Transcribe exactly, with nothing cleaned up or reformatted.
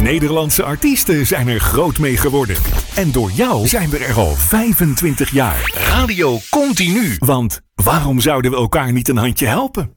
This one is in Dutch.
Nederlandse artiesten zijn er groot mee geworden. En door jou zijn we er al vijfentwintig jaar. Radio Continu. Want waarom zouden we elkaar niet een handje helpen?